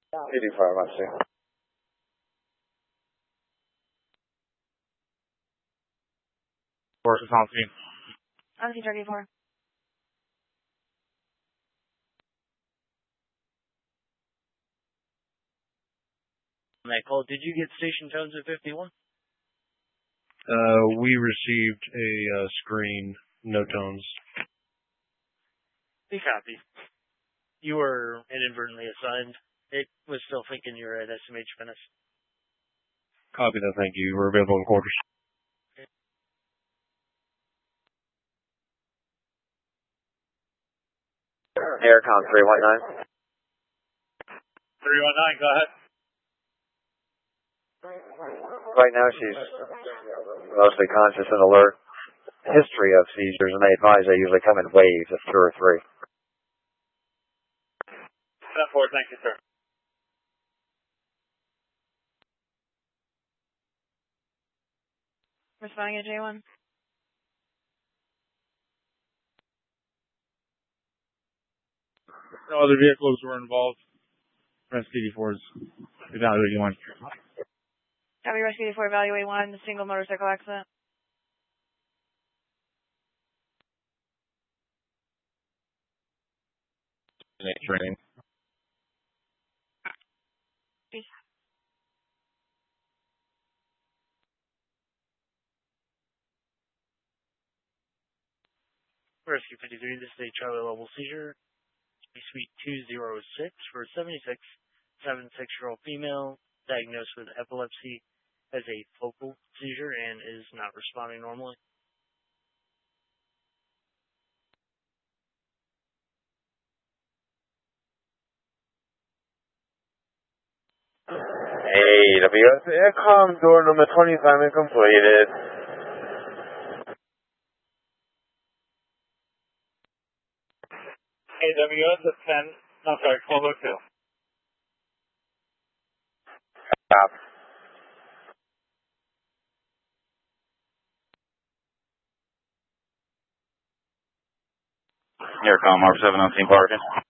CD4, much too. Force is on scene. On scene 34. On that call, did you get station tones at 51? We received a screen, no tones. Be copy. You were inadvertently assigned. It was still thinking you were at SMH Venice. Copy that, thank you. We're available in quarters. Aircom 319. 319, go ahead. Right now she's mostly conscious and alert. History of seizures, and they advise they usually come in waves of 2 or 3. 10-4, thank you, sir. Responding to J1. No other vehicles were involved. Rest CD4's evaluating one. Copy, Rescue 4, evaluate 1, the single motorcycle accident. Training. Rescue 53, this is a Charlie level seizure. Suite 206 for a 76-year-old female diagnosed with epilepsy, has a focal seizure and is not responding normally. AWS Aircom door number 25 completed. AWS at 10, I'm sorry, 1202. Stop. Aircom, R7 on scene parking.